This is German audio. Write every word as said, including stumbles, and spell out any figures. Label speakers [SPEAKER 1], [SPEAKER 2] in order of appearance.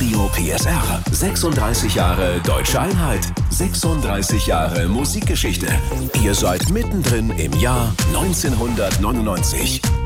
[SPEAKER 1] Radio P S R. sechsunddreißig Jahre Deutsche Einheit. sechsunddreißig Jahre Musikgeschichte. Ihr seid mittendrin im Jahr neunzehnhundertneunundneunzig.